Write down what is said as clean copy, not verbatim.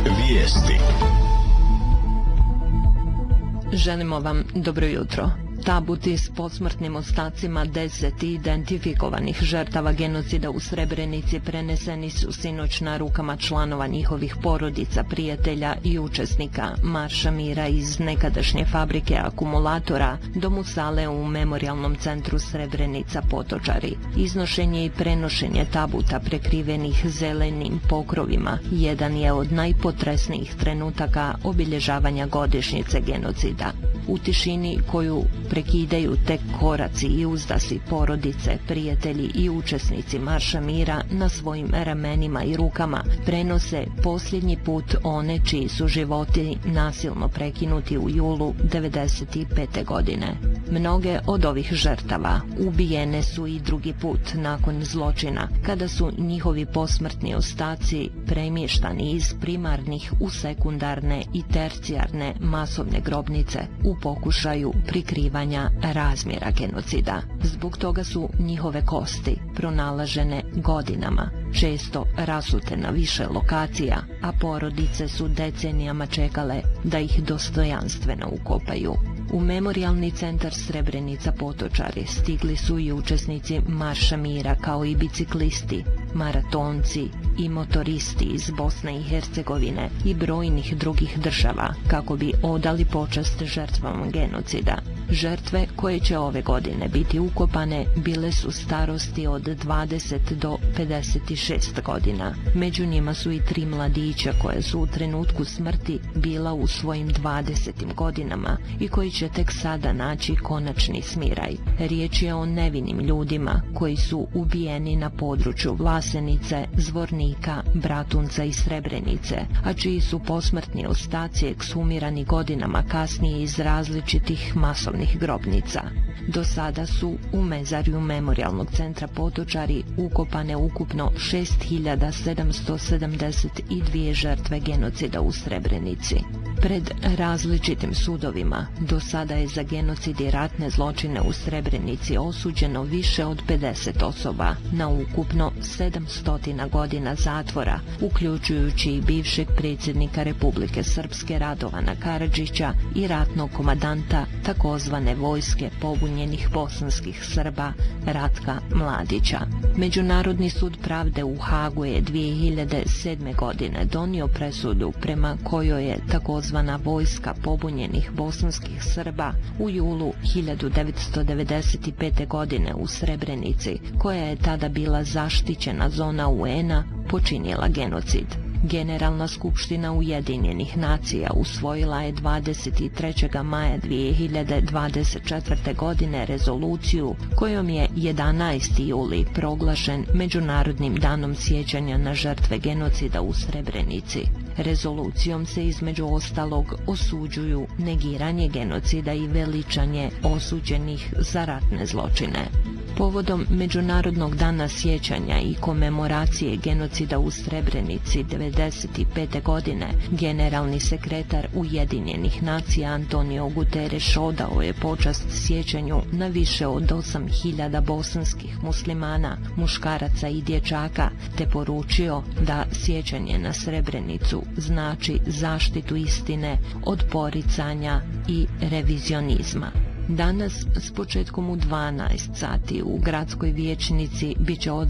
Vijesti. Želimo vam dobro jutro. Tabuti s posmrtnim ostacima 10 identifikovanih žrtava genocida u Srebrenici preneseni su sinoć na rukama članova njihovih porodica, prijatelja i učesnika Marša mira iz nekadašnje fabrike akumulatora do musale u Memorijalnom centru Srebrenica Potočari. Iznošenje i prenošenje tabuta prekrivenih zelenim pokrovima jedan je od najpotresnijih trenutaka obilježavanja godišnjice genocida. U tišini koju prekidaju tek koraci i uzdasi porodice, prijatelji i učesnici Marša mira na svojim ramenima i rukama prenose posljednji put one čiji su životi nasilno prekinuti u julu 1995. godine. Mnoge od ovih žrtava ubijene su i drugi put nakon zločina, kada su njihovi posmrtni ostaci premještani iz primarnih u sekundarne i tercijarne masovne grobnice u pokušaju prikrivanja razmjera genocida. Zbog toga su njihove kosti pronalažene godinama, često rasute na više lokacija, a porodice su decenijama čekale da ih dostojanstveno ukopaju. U Memorijalni centar Srebrenica Potočari stigli su i učesnici Marša mira, kao i biciklisti, maratonci i motoristi iz Bosne i Hercegovine i brojnih drugih država kako bi odali počast žrtvama genocida. Žrtve koje će ove godine biti ukopane bile su starosti od 20 do 56 godina. Među njima su i 3 mladića koje su u trenutku smrti bila u svojim 20. godinama i koji će tek sada naći konačni smiraj. Riječ je o nevinim ljudima koji su ubijeni na području Vlasenice, Zvornika, Bratunca i Srebrenice, a čiji su posmrtni ostaci ekshumirani godinama kasnije iz različitih masovnih grobnica. Do sada su u mezarju Memorijalnog centra Potočari ukopane ukupno 6772 žrtve genocida u Srebrenici. Pred različitim sudovima do sada je za genocid i ratne zločine u Srebrenici osuđeno više od 50 osoba na ukupno 700 godina zatvora, uključujući i bivšeg predsjednika Republike Srpske Radovana Karadžića i ratnog komandanta takozvane vojske pobunjenih bosanskih Srba Ratka Mladića. Međunarodni sud pravde u Hagu je 2007. godine donio presudu prema kojoj je takozvana vojska pobunjenih bosanskih Srba u julu 1995. godine u Srebrenici, koja je tada bila zaštićena zona UN-a, počinila genocid. Generalna skupština Ujedinjenih nacija usvojila je 23. maja 2024. godine rezoluciju kojom je 11. juli proglašen Međunarodnim danom sjećanja na žrtve genocida u Srebrenici. Rezolucijom se između ostalog osuđuju negiranje genocida i veličanje osuđenih za ratne zločine. Povodom Međunarodnog dana sjećanja i komemoracije genocida u Srebrenici 1995. godine, generalni sekretar Ujedinjenih nacija Antonio Guterres odao je počast sjećanju na više od 8000 bosanskih muslimana, muškaraca i dječaka, te poručio da sjećanje na Srebrenicu znači zaštitu istine od poricanja i revizionizma. Danas s početkom u 12 sati u gradskoj vijećnici bit će